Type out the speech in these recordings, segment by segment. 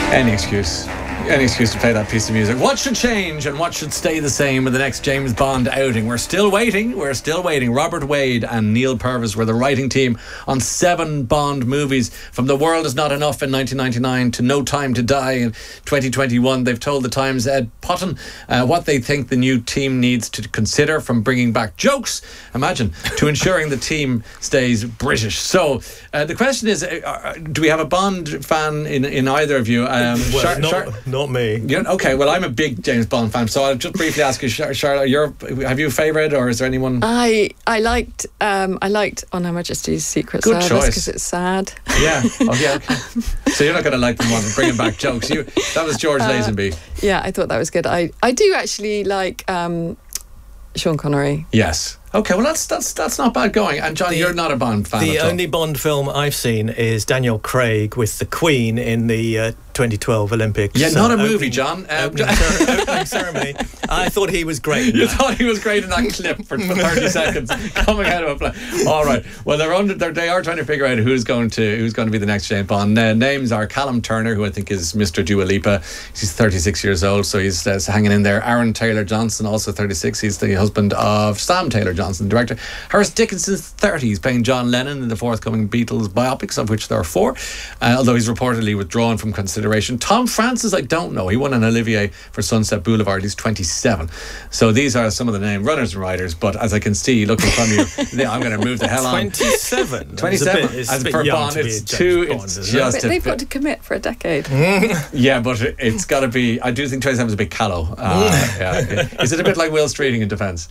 Any excuse. Any excuse to play that piece of music. What should change and what should stay the same with the next James Bond outing? We're still waiting. Robert Wade and Neil Purvis were the writing team on 7 Bond movies, from The World Is Not Enough in 1999 to No Time to Die in 2021. They've told the Times' Ed Potton what they think the new team needs to consider, from bringing back jokes, imagine, to ensuring the team stays British. So the question is, do we have a Bond fan in either of you? Not me. Okay, well, I'm a big James Bond fan, so I'll just briefly ask you, Charlotte, have you a favourite, or is there anyone? I liked On Her Majesty's Secret Good Service choice. because it's sad. Yeah. Oh, yeah. Okay. So you're not going to like the one bringing back jokes. That was George Lazenby. Yeah, I thought that was good. I do actually like Sean Connery. Yes. Okay, well that's not bad going. And John, you're not a Bond fan. The at all. only Bond film I've seen is Daniel Craig with the Queen in the 2012 Olympics. Yeah, not a movie, John. Opening ceremony. I thought he was great. You thought he was great in that clip for 30 seconds coming out of a play. All right. Well, they are trying to figure out who's going to be the next James Bond. Names are Callum Turner, who I think is Mr. Dua Lipa. He's 36 years old, so he's hanging in there. Aaron Taylor Johnson, also 36. He's the husband of Sam Taylor Johnson, the director. Horace Dickinson's 30. He's playing John Lennon in the forthcoming Beatles biopics, of which there are 4, although he's reportedly withdrawn from consideration. Tom Francis, I don't know. He won an Olivier for Sunset Boulevard. He's 27. So these are some of the name runners and riders, but as I can see looking from you, I'm going to move the hell on. 27? 27. As for Bond, it's too. It's just. They've got to commit for a decade. Yeah, but it's got to be. I do think 27 is a bit callow. Yeah. Is it a bit like Will Streeting in Defence?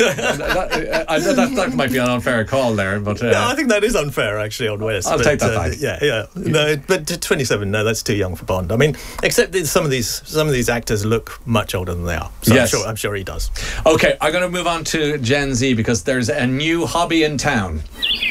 That might be an unfair call there, but no, I think that is unfair actually on West. I'll take that back. Yeah. No, but 27, no, that's too young for Bond. I mean, except that some of these actors look much older than they are. So yes. I'm sure he does. Okay, I'm going to move on to Gen Z because there's a new hobby in town.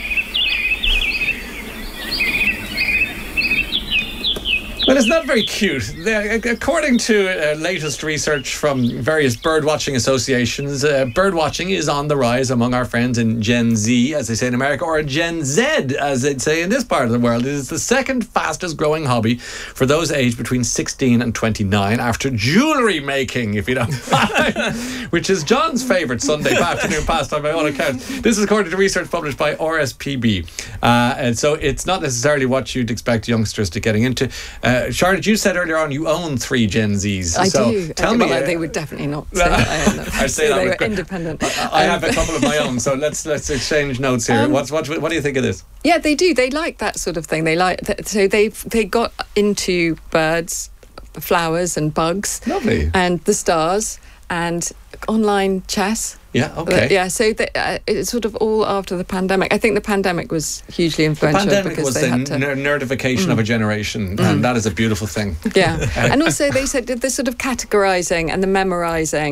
Well, it's not very cute. According to latest research from various birdwatching associations, birdwatching is on the rise among our friends in Gen Z, as they say in America, or Gen Z, as they'd say in this part of the world. It is the second fastest growing hobby for those aged between 16 and 29, after jewellery making, if you don't mind, which is John's favourite Sunday afternoon pastime by all accounts. This is according to research published by RSPB. And so it's not necessarily what you'd expect youngsters to getting into. Charlotte, you said earlier on you own 3 Gen Zs. I so do. Tell me, they would definitely not say that I own them. I'd say that they were good. independent. I have a couple of my own, so let's exchange notes here. What do you think of this? Yeah, they do. They like that sort of thing. They like so they got into birds, flowers, and bugs. Lovely. And the stars and online chess. Yeah, okay. So it's sort of all after the pandemic. I think the pandemic was hugely influential. The pandemic because was they the had to nerdification of a generation, and that is a beautiful thing. Yeah. And also they said the sort of categorising and the memorising